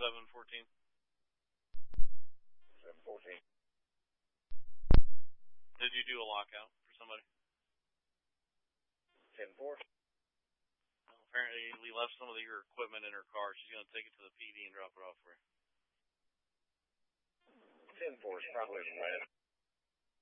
714. 714. Did you do a lockout for somebody? 10-4. Well, apparently we left some of your equipment in her car. She's going to take it to the PD and drop it off for you. 10-4 is probably the way.